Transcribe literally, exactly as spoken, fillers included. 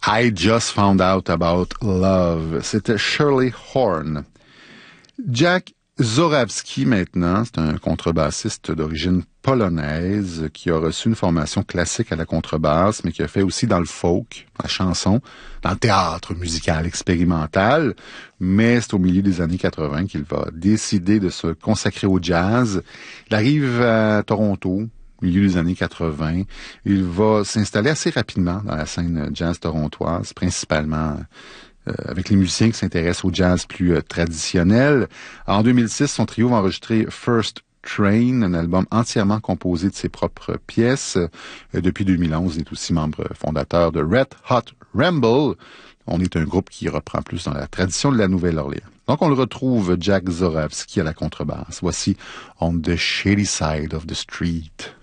I Just Found Out About Love. C'était Shirley Horn. Jack Zorawski, maintenant, c'est un contrebassiste d'origine polonaise qui a reçu une formation classique à la contrebasse, mais qui a fait aussi dans le folk, la chanson, dans le théâtre musical expérimental. Mais c'est au milieu des années quatre-vingts qu'il va décider de se consacrer au jazz. Il arrive à Toronto, au milieu des années quatre-vingts. Il va s'installer assez rapidement dans la scène jazz torontoise, principalement euh, avec les musiciens qui s'intéressent au jazz plus euh, traditionnel. En deux mille six, son trio va enregistrer First Train, un album entièrement composé de ses propres pièces. Euh, depuis deux mille onze, il est aussi membre fondateur de Red Hot Ramble. On est un groupe qui reprend plus dans la tradition de la Nouvelle-Orléans. Donc on le retrouve, Jack Zorawski à la contrebasse. Voici On the Shady Side of the Street.